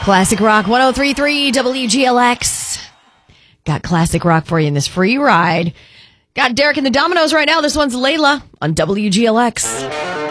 Classic Rock 103.3 WGLX. Got classic rock for you in this free ride. Got Derek and the Dominoes right now. This one's Layla on WGLX.